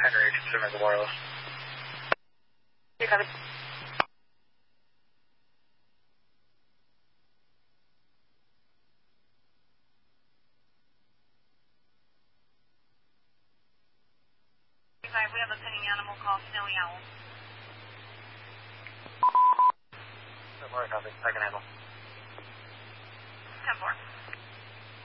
Henry, consumer the wireless. You copy. We have a pinning animal called Snowy Owl. No more, copy. I can handle.